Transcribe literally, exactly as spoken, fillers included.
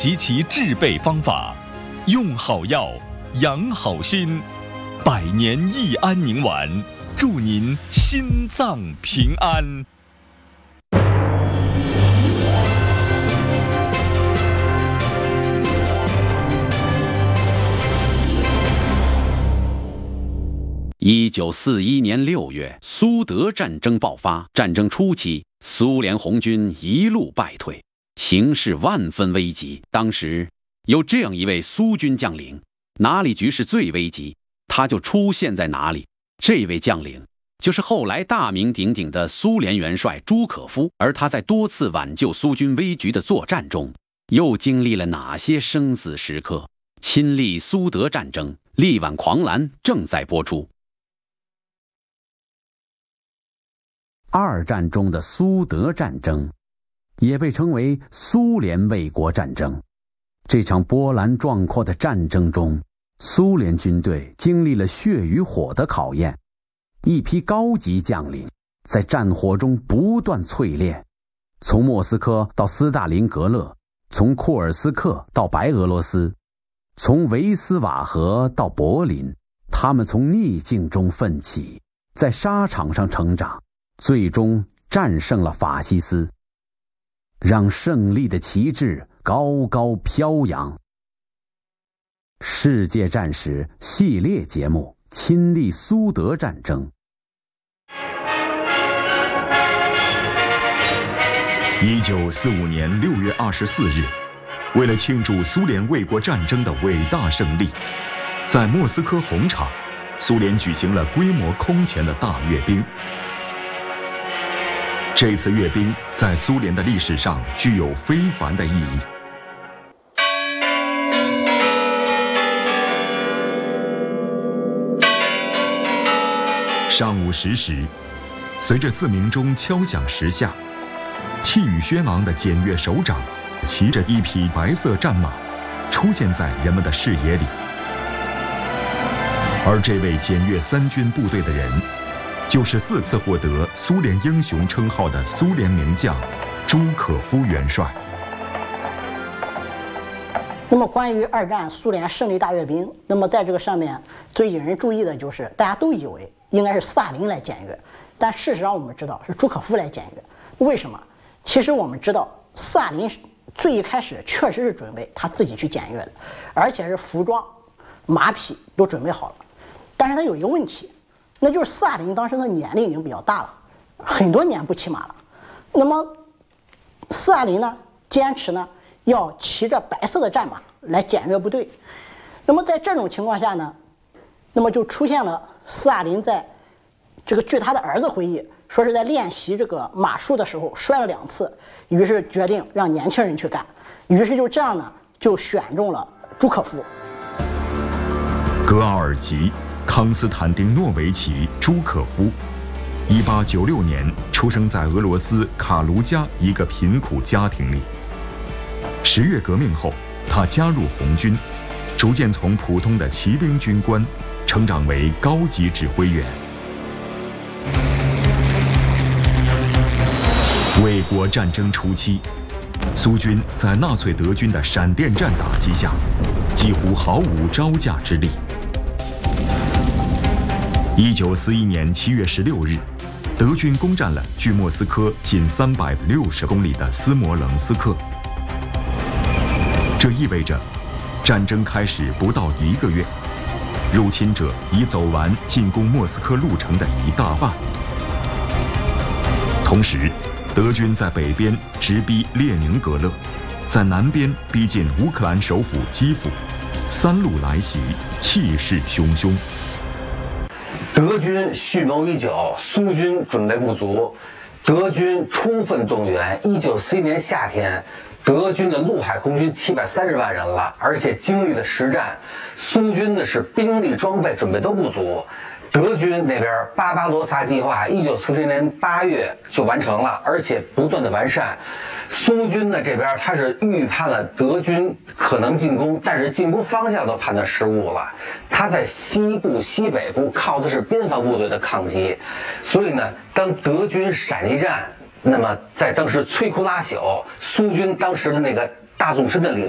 及其制备方法，用好药，养好心，百年益安宁丸，祝您心脏平安。 一九四一年六月，苏德战争爆发。战争初期，苏联红军一路败退，形势万分危急。当时有这样一位苏军将领，哪里局势最危急，他就出现在哪里。这位将领就是后来大名鼎鼎的苏联元帅朱可夫。而他在多次挽救苏军危局的作战中，又经历了哪些生死时刻？亲历苏德战争，力挽狂澜正在播出。二战中的苏德战争也被称为苏联卫国战争。这场波澜壮阔的战争中，苏联军队经历了血与火的考验，一批高级将领在战火中不断淬炼，从莫斯科到斯大林格勒，从库尔斯克到白俄罗斯，从维斯瓦河到柏林，他们从逆境中奋起，在沙场上成长，最终战胜了法西斯，让胜利的旗帜高高飘扬。世界战史系列节目，亲历苏德战争。 一九四五年六月二十四日，为了庆祝苏联卫国战争的伟大胜利，在莫斯科红场，苏联举行了规模空前的大阅兵。这次阅兵在苏联的历史上具有非凡的意义。上午十时，随着自鸣钟敲响十下，气宇轩昂的检阅首长骑着一匹白色战马出现在人们的视野里。而这位检阅三军部队的人，就是四次获得苏联英雄称号的苏联名将朱可夫元帅。 那么关于二战苏联胜利大阅兵，那么在这个上面最引人注意的就是大家都以为应该是斯大林来检阅，但事实上我们知道是朱可夫来检阅。为什么？其实我们知道斯大林最一开始确实是准备他自己去检阅的，而且是服装、马匹都准备好了。但是他有一个问题，那就是斯大林当时的年龄已经比较大了，很多年不骑马了。那么斯大林呢，坚持呢要骑着白色的战马来检阅部队。那么在这种情况下呢，那么就出现了斯大林在这个据他的儿子回忆说是在练习这个马术的时候摔了两次，于是决定让年轻人去干，于是就这样呢就选中了朱可夫。 格奥尔吉·康斯坦丁诺维奇·朱可夫，一八九六年出生在俄罗斯卡卢加一个贫苦家庭里。十月革命后，他加入红军，逐渐从普通的骑兵军官成长为高级指挥员。卫国战争初期，苏军在纳粹德军的闪电战打击下，几乎毫无招架之力。一九四一年七月十六日，德军攻占了距莫斯科仅三百六十公里的斯摩棱斯克。这意味着，战争开始不到一个月，入侵者已走完进攻莫斯科路程的一大半。同时，德军在北边直逼列宁格勒，在南边逼近乌克兰首府基辅，三路来袭，气势汹汹。 德军蓄谋已久，苏军准备不足，德军充分动员。一九四一年夏天，德军的陆海空军七百三十万人了，而且经历了实战。苏军呢是兵力装备准备都不足。德军那边巴巴罗萨计划一九四零年八月就完成了，而且不断的完善。苏军呢这边他是预判了德军可能进攻，但是进攻方向都判断失误了。他在西部、西北部靠的是边防部队的抗击，所以呢，当德军闪击战，那么在当时摧枯拉朽，苏军当时的那个大纵深的领